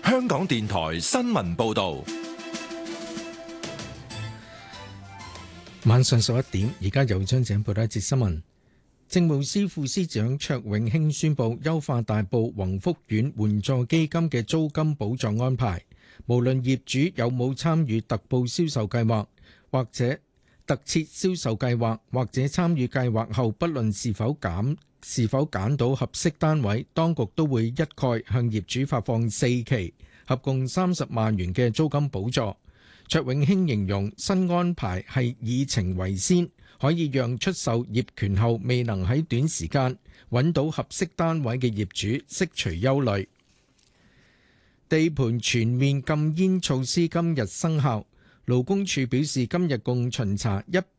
香港電台新聞報道。 晚上11點，而家由張井報道一節新聞。政務司副司長卓永興宣布優化大埔宏福苑援助基金嘅租金補助安排，無論業主有冇參與特報銷售計劃或者特設銷售計劃，或者參與計劃後不論是否揀到合適單位，當局都會一概向業主發放4期合共30萬元嘅租金補助。卓永興形容新安排係以情為先，可以讓出售業權後未能喺短時間揾到合適單位嘅業主釋除憂慮。地盤全面禁煙措施今日生效，勞工處表示今日共巡查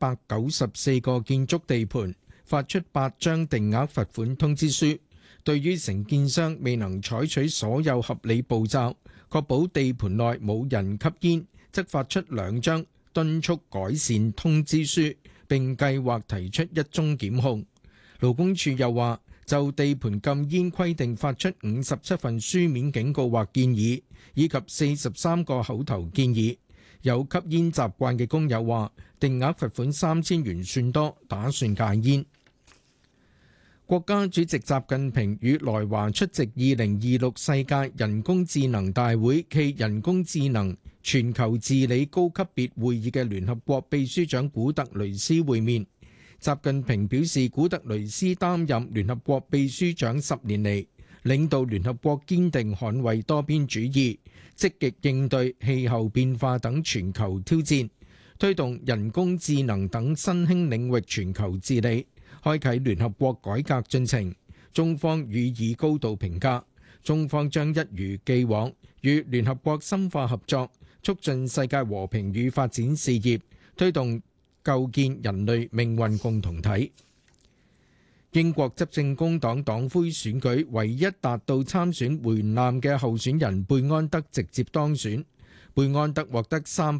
194個建築地盤，發出8張定額罰款通知書。對於承建商未能採取所有合理步驟，確保地盤內冇人吸煙，則發出2張敦促改善通知書，並計劃提出1宗檢控。勞工處又話，就地盤禁煙規定發出57份書面警告或建議，以及43個口頭建議。有吸煙習慣嘅工友話，定額罰款3000元算多，打算戒煙。國家主席習近平與來華出席2026世界人工智能大會暨人工智能全球治理高級別會議嘅聯合國秘書長古特雷斯會面。習近平表示，古特雷斯擔任聯合國秘書長10年嚟，領導聯合國堅定捍衛多邊主義，積極應對氣候變化等全球挑戰，推動人工智能等新興領域全球治理，開啟聯合國改革進程。中方予以高度評價，中方將一如既往與聯合國深化合作，促進世界和平與發展事業，推動構建人類命運共同體。英國執政工黨黨魁選舉唯一達到參選門檻嘅候選人貝安德直接當選，貝安德獲得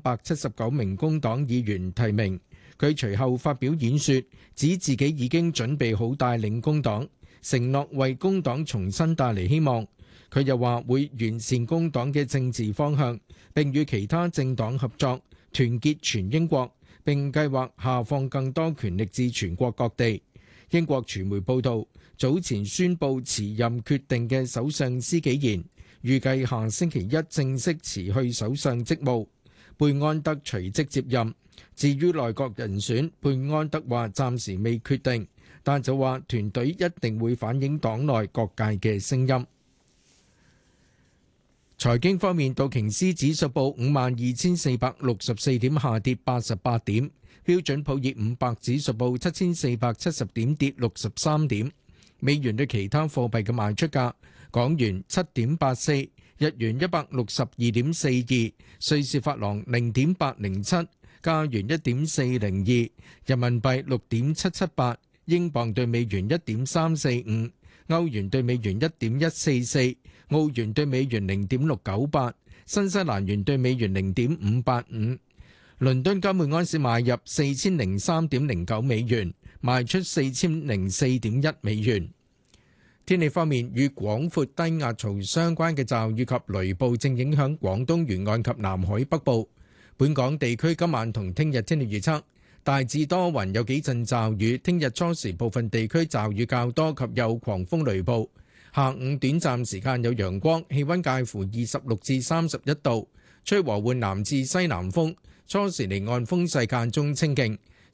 379名工黨議員提名。佢隨後發表演說，指自己已經準備好帶領工黨，承諾為工黨重新帶嚟希望。佢又話會完善工黨嘅政治方向，並與其他政黨合作，團結全英國，並計劃下放更多權力至全國各地。英國傳媒報道，早前宣布辭任決定嘅首相施紀賢，預計下星期一正式辭去首相職務。貝安德隨即接任。至於內閣人選，貝安德話暫時未決定，但就話團隊一定會反映黨內各界嘅聲音。財經方面，道瓊斯指數報52,464點，下跌88點；標準普爾500指數報7470點，跌63點。美元對其他貨幣嘅賣出價：港元7.84，日元162.42，瑞士法郎0.807。加元1.402，人民幣6.778，英鎊對美元1.345，歐元對美元1.144，澳元對美元0.698，新西蘭元對美元0.585。倫敦金每安士買入4003.09美元，賣出4004.1美元。天氣方面，與廣闊低壓槽相關嘅驟雨及雷暴正影響廣東沿岸及南海北部。本港地區今晚同聽日天氣預測，大致多雲，有幾陣驟雨。聽日初時部分地區驟雨較多及有狂風雷暴，下午短暫時間有陽光，氣溫介乎26至31度，吹和緩南至西南風，初時離岸風勢間中清勁，